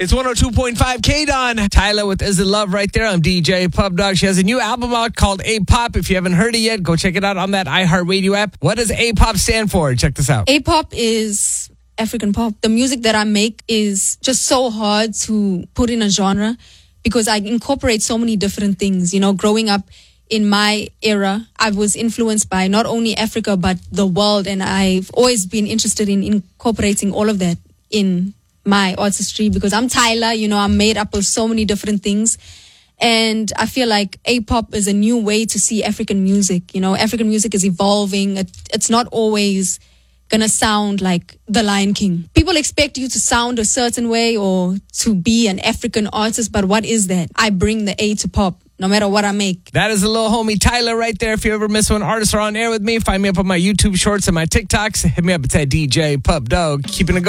It's 102.5 K-Don. Tyler with Is It Love right there. I'm DJ Pub Dog. She has a new album out called A-Pop. If you haven't heard it yet, go check it out on that iHeartRadio app. What does A-Pop stand for? Check this out. A-pop is African pop. The music that I make is just so hard to put in a genre because I incorporate so many different things. You know, growing up in my era, I was influenced by not only Africa, but the world. And I've always been interested in incorporating all of that in my artistry because I'm Tyler, you know, I'm made up of so many different things. And I feel like A-pop is a new way to see African music. You know, African music is evolving. It's not always gonna sound like The Lion King. People expect you to sound a certain way or to be an African artist, but what is that? I bring the A to pop, no matter what I make. That is a little homie Tyler right there. If you ever miss one, artists are on air with me. Find me up on my YouTube shorts and my TikToks. Hit me up. It's at DJ Pub Dog. Keeping it going.